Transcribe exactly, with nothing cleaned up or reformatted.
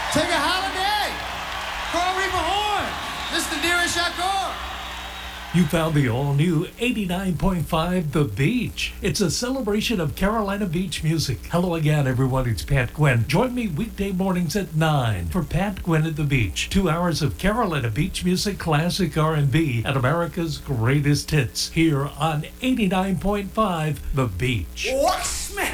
Take a holiday. Carl Reaper Horn. Mister Neeraj Shakur. You found the all-new eighty-nine point five The Beach. It's a celebration of Carolina Beach music. Hello again, everyone. It's Pat Gwynn. Join me weekday mornings at nine for Pat Gwynn at the Beach. Two hours of Carolina Beach music, classic R and B, and America's greatest hits here on eighty-nine point five The Beach. Watch me.